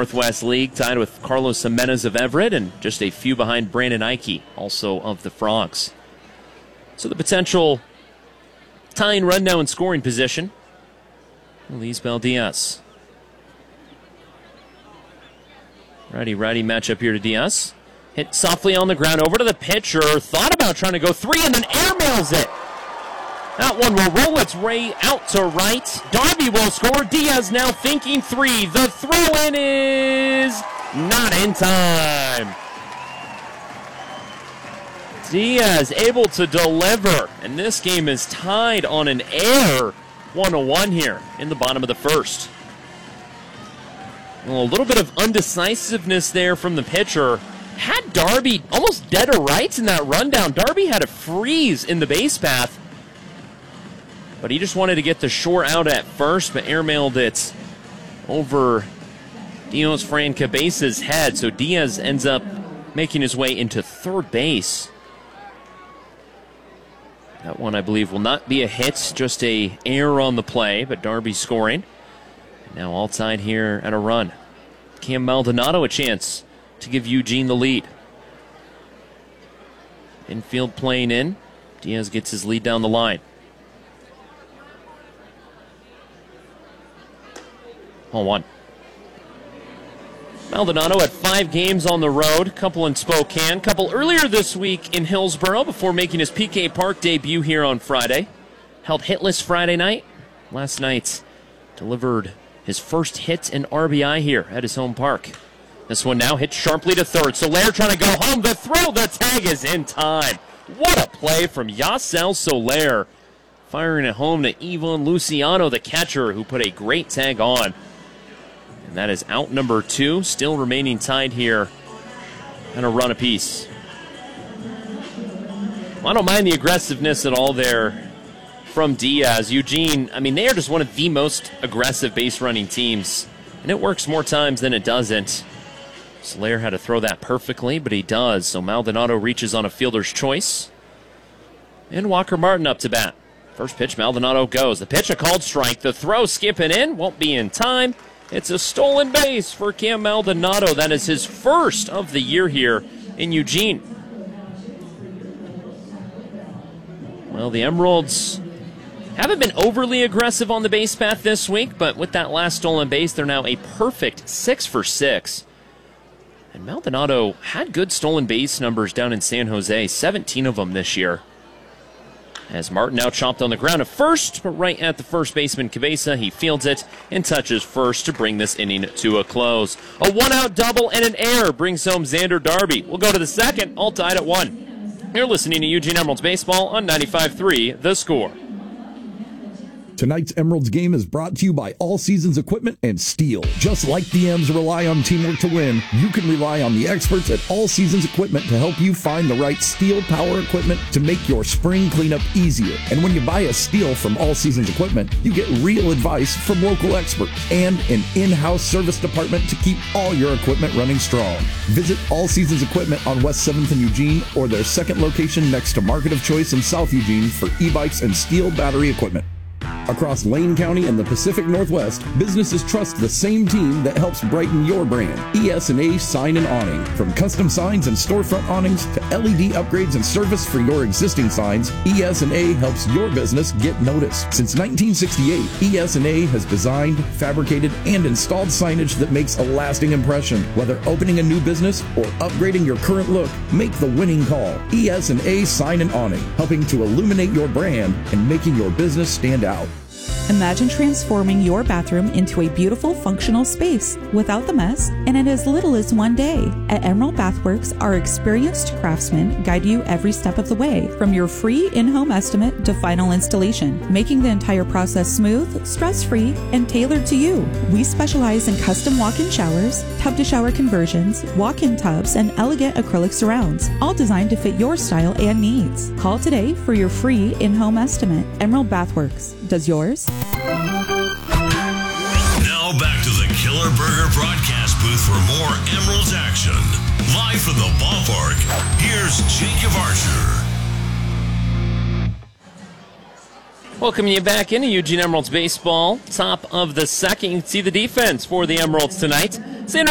Northwest League, tied with Carlos Jimenez of Everett and just a few behind Brandon Ike, also of the Frogs. So the potential tying rundown in scoring position. Lisbel Diaz. Righty matchup here to Diaz. Hit softly on the ground, over to the pitcher. Thought about trying to go three and then airmails it. That one will roll its way out to right. Darby will score. Diaz now thinking three. The throw-in is not in time. Diaz able to deliver, and this game is tied on an air 1-1 here in the bottom of the first. Well, a little bit of undecisiveness there from the pitcher. Had Darby almost dead to rights in that rundown. Darby had a freeze in the base path, but he just wanted to get the shore out at first, but airmailed it over Dios Fran Cabeza's head, so Diaz ends up making his way into third base. That one, I believe, will not be a hit, just a error on the play, but Darby scoring. Now all tied here at a run. Cam Maldonado a chance to give Eugene the lead. Infield playing in. Diaz gets his lead down the line. 0-1. Maldonado had 5 games on the road, couple in Spokane, couple earlier this week in Hillsboro before making his PK Park debut here on Friday. Held hitless Friday night. Last night delivered his first hit and RBI here at his home park. This one now hit sharply to third. Soler trying to go home. The throw, the tag is in time. What a play from Yasel Soler. Firing it home to Ivan Luciano, the catcher, who put a great tag on. And that is out number 2, still remaining tied here and a run apiece. Well, I don't mind the aggressiveness at all there from Diaz. Eugene, I mean, they are just one of the most aggressive base running teams, and it works more times than it doesn't. Soler had to throw that perfectly, but he does. So Maldonado reaches on a fielder's choice. And Walker Martin up to bat. First pitch, Maldonado goes. The pitch, a called strike. The throw skipping in, won't be in time. It's a stolen base for Cam Maldonado. That is his first of the year here in Eugene. Well, the Emeralds haven't been overly aggressive on the base path this week, but with that last stolen base, they're now a perfect 6 for 6. And Maldonado had good stolen base numbers down in San Jose, 17 of them this year. As Martin now chopped on the ground at first, but right at the first baseman Cabeza, he fields it and touches first to bring this inning to a close. A one-out double and an error brings home Xander Darby. We'll go to the second, all tied at 1. You're listening to Eugene Emeralds Baseball on 95.3 The Score. Tonight's Emeralds game is brought to you by All Seasons Equipment and Steel. Just like DMs rely on teamwork to win, you can rely on the experts at All Seasons Equipment to help you find the right steel power equipment to make your spring cleanup easier. And when you buy a steel from All Seasons Equipment, you get real advice from local experts and an in-house service department to keep all your equipment running strong. Visit All Seasons Equipment on West 7th and Eugene or their second location next to Market of Choice in South Eugene for e-bikes and steel battery equipment. Across Lane County and the Pacific Northwest, businesses trust the same team that helps brighten your brand. ES&A Sign and Awning. From custom signs and storefront awnings to LED upgrades and service for your existing signs, ES&A helps your business get noticed. Since 1968, ES&A has designed, fabricated, and installed signage that makes a lasting impression. Whether opening a new business or upgrading your current look, make the winning call. ES&A Sign and Awning, helping to illuminate your brand and making your business stand out. Imagine transforming your bathroom into a beautiful, functional space without the mess and in as little as 1 day. At Emerald Bathworks, our experienced craftsmen guide you every step of the way, from your free in-home estimate to final installation, making the entire process smooth, stress-free, and tailored to you. We specialize in custom walk-in showers, tub-to-shower conversions, walk-in tubs, and elegant acrylic surrounds, all designed to fit your style and needs. Call today for your free in-home estimate. Emerald Bathworks. Does yours? Now back to the Killer Burger broadcast booth for more Emeralds action. Live from the ballpark, here's Jacob Archer. Welcoming you back into Eugene Emeralds Baseball. Top of the second. You can see the defense for the Emeralds tonight.